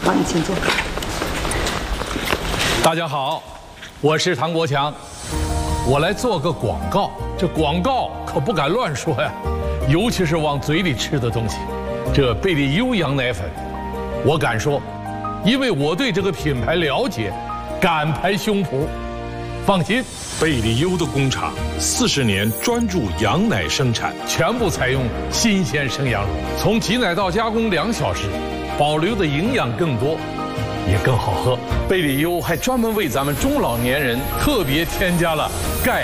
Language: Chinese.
好，你请坐。 大家好，我是唐国强，我来做个广告。这广告可不敢乱说呀，尤其是往嘴里吃的东西。这贝利优羊奶粉，我敢说，因为我对这个品牌了解，敢拍胸脯。放心， 贝利优的工厂40年专注羊奶生产， 全部采用新鲜生羊乳，从挤奶到加工2小时，保留的营养更多，也更好喝。贝利优还专门为咱们中老年人特别添加了钙。